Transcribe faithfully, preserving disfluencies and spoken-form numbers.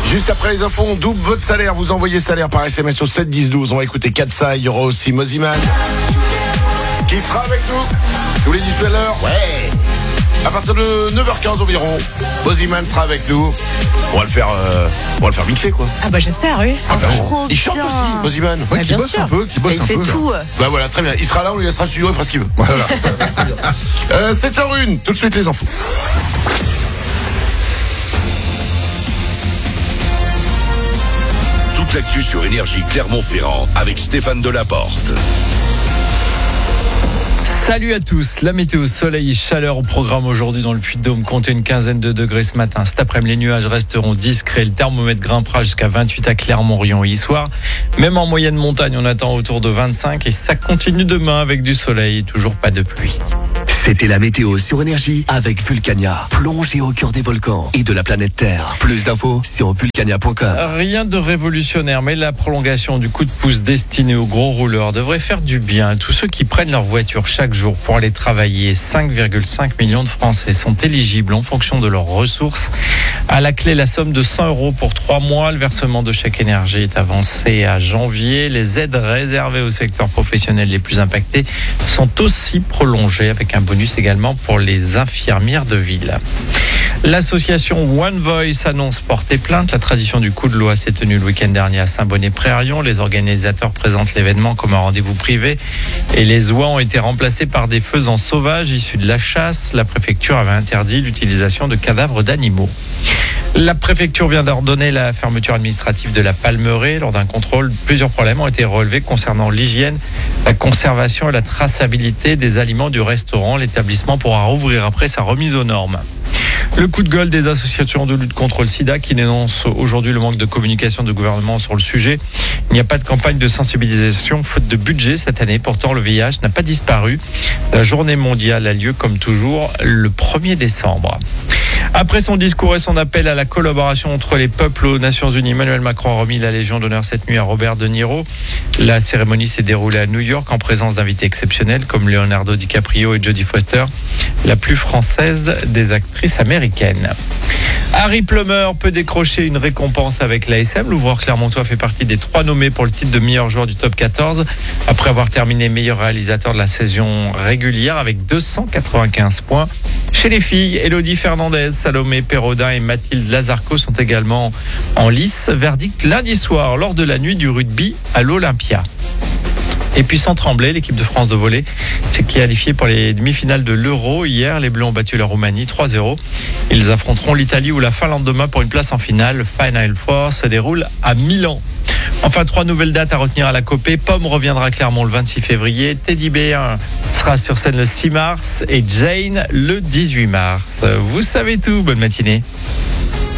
Juste après les infos, on double votre salaire. Vous envoyez salaire par S M S au sept dix douze. On va écouter Katsa. Il y aura aussi Moziman qui sera avec nous. Je vous l'ai dit tout à l'heure. Ouais. À partir de neuf heures quinze environ, Moziman sera avec nous. On va le faire, euh, on va le faire mixer quoi. Ah bah j'espère, oui. Ah bah, Trop il chante bien. aussi, Moziman. Ouais, Bah, qui bien bosse sûr. un peu, qui bosse Il un fait peu. là. tout. Bah voilà, très bien. Il sera là, on lui laissera le studio, il fera ce qu'il veut. Voilà. euh, sept heures une, tout de suite les infos. Toute l'actu sur Énergie Clermont-Ferrand avec Stéphane Delaporte. Salut à tous, la météo soleil et chaleur au programme aujourd'hui dans le Puy-de-Dôme. Comptez une quinzaine de degrés ce matin. Cet après-midi, les nuages resteront discrets. Le thermomètre grimpera jusqu'à vingt-huit à Clermont-Rion hier soir. Même en moyenne montagne, on attend autour de vingt-cinq et ça continue demain avec du soleil et toujours pas de pluie. C'était la météo sur Énergie avec Vulcania. Plongée au cœur des volcans et de la planète Terre. Plus d'infos sur vulcania point com. Rien de révolutionnaire, mais la prolongation du coup de pouce destiné aux gros rouleurs devrait faire du bien à tous ceux qui prennent leur voiture chaque jour pour aller travailler. cinq virgule cinq millions de Français sont éligibles en fonction de leurs ressources. À la clé, la somme de cent euros pour trois mois. Le versement de chèque énergie est avancé à janvier. Les aides réservées au secteur professionnel les plus impactés sont aussi prolongées avec un bonus également pour les infirmières de ville. L'association One Voice annonce porter plainte. La tradition du coup de loi s'est tenue le week-end dernier à Saint-Bonnet-Pré-Arion. Les organisateurs présentent l'événement comme un rendez-vous privé et les oies ont été remplacés par des faisans sauvages issus de la chasse. La préfecture avait interdit l'utilisation de cadavres d'animaux. La préfecture vient d'ordonner la fermeture administrative de la Palmeraie. Lors d'un contrôle, plusieurs problèmes ont été relevés concernant l'hygiène, la conservation et la traçabilité des aliments du restaurant. L'établissement pourra rouvrir après sa remise aux normes. Le coup de gueule des associations de lutte contre le sida qui dénoncent aujourd'hui le manque de communication du gouvernement sur le sujet. Il n'y a pas de campagne de sensibilisation faute de budget cette année. Pourtant, le V I H n'a pas disparu. La journée mondiale a lieu comme toujours le premier décembre. Après son discours et son appel à la collaboration entre les peuples aux Nations Unies, Emmanuel Macron a remis la Légion d'honneur cette nuit à Robert De Niro. La cérémonie s'est déroulée à New York en présence d'invités exceptionnels comme Leonardo DiCaprio et Jodie Foster, la plus française des actrices américaines. Harry Plummer peut décrocher une récompense avec l'A S M. L'ouvreur clermontois fait partie des trois nommés pour le titre de meilleur joueur du top quatorze après avoir terminé meilleur réalisateur de la saison régulière avec deux cent quatre-vingt-quinze points. Chez les filles, Élodie Fernandez, Salomé Perrodin et Mathilde Lazarco sont également en lice. Verdict lundi soir lors de la nuit du rugby à l'Olympia. Et puis sans trembler, l'équipe de France de volley s'est qualifiée pour les demi-finales de l'Euro. Hier, les Bleus ont battu la Roumanie trois zéro. Ils affronteront l'Italie ou la Finlande demain pour une place en finale. Le Final Four se déroule à Milan. Enfin, trois nouvelles dates à retenir à la Copée. Pomme reviendra à Clermont le vingt-six février. Teddy Bear sera sur scène le six mars et Jane le dix-huit mars. Vous savez tout. Bonne matinée.